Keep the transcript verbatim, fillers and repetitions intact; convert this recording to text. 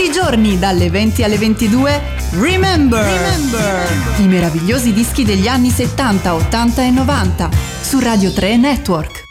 i giorni dalle venti alle ventidue, Remember, Remember, i meravigliosi dischi degli anni settanta, ottanta e novanta su Radio tre Network.